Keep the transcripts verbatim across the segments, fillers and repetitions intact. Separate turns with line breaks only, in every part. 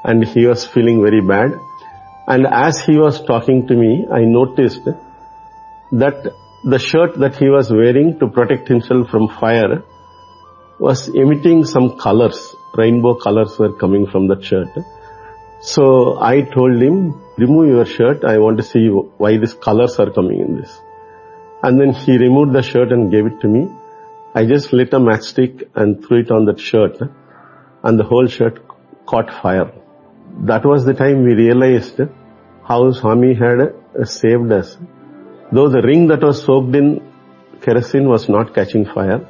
and he was feeling very bad. And as he was talking to me, I noticed that the shirt that he was wearing to protect himself from fire was emitting some colors. Rainbow colors were coming from that shirt. So I told him, remove your shirt, I want to see why these colors are coming in this. And then he removed the shirt and gave it to me. I just lit a matchstick and threw it on that shirt, and the whole shirt caught fire. That was the time we realized how Swami had saved us. Though the ring that was soaked in kerosene was not catching fire,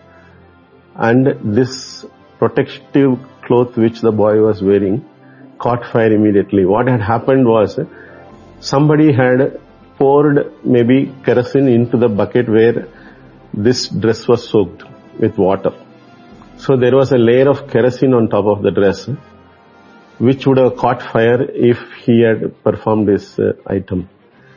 and this protective cloth which the boy was wearing caught fire immediately. What had happened was somebody had poured maybe kerosene into the bucket where this dress was soaked with water. So there was a layer of kerosene on top of the dress which would have caught fire if he had performed this uh, item.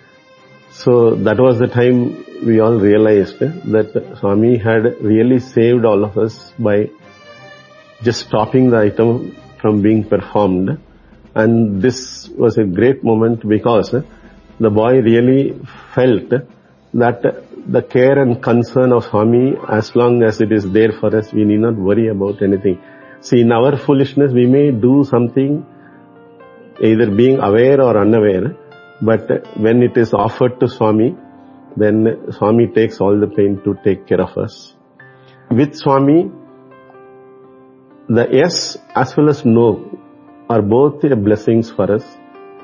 So that was the time we all realized that Swami had really saved all of us by just stopping the item from being performed. And this was a great moment because the boy really felt that the care and concern of Swami, as long as it is there for us, we need not worry about anything. See, in our foolishness, we may do something either being aware or unaware, but when it is offered to Swami, then Swami takes all the pain to take care of us. With Swami, the yes as well as no are both blessings for us,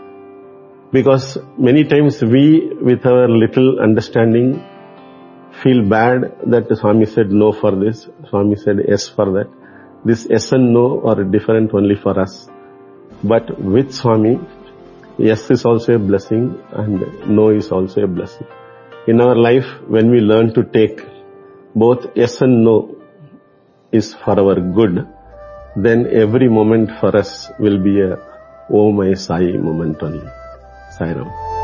because many times we, with our little understanding, feel bad that Swami said no for this, Swami said yes for that. This yes and no are different only for us. But with Swami, yes is also a blessing and no is also a blessing. In our life, when we learn to take both yes and no is for our good, then every moment for us will be a Oh My Sai moment only. Sai Ram.